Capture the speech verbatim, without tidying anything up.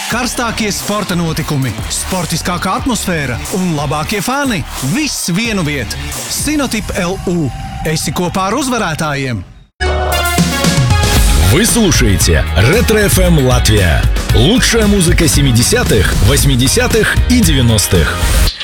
Karstākie sporta notikumi, sportiskākā atmosfēra un labākie fani. Viss vienu vietu. Sinotip эл ю. Esi kopā ar uzvarētājiem. Вы слушаете Ретро эф эм Латвия. Лучшая музыка семидесятых, восьмидесятых и девяностых.